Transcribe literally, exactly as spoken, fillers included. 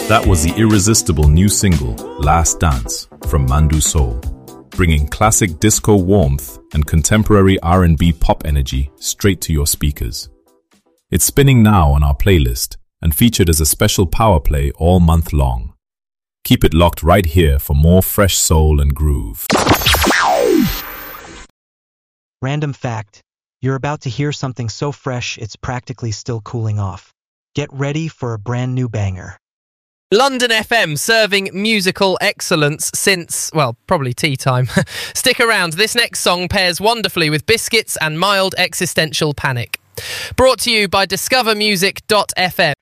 That was the irresistible new single, Last Dance, from Mandu Soul, bringing classic disco warmth and contemporary R and B pop energy straight to your speakers. It's spinning now on our playlist and featured as a special power play all month long. Keep it locked right here for more fresh soul and groove. Random fact: you're about to hear something so fresh it's practically still cooling off. Get ready for a brand new banger. London F M, serving musical excellence since, well, probably tea time. Stick around, this next song pairs wonderfully with biscuits and mild existential panic. Brought to you by discover music dot f m.